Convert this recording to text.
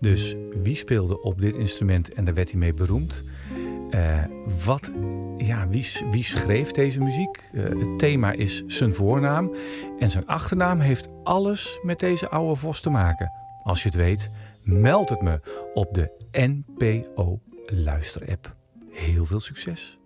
Dus wie speelde op dit instrument en daar werd hij mee beroemd? Wie schreef deze muziek? Het thema is zijn voornaam. En zijn achternaam heeft alles met deze oude vos te maken. Als je het weet, meld het me op de NPO Luisterapp. Heel veel succes!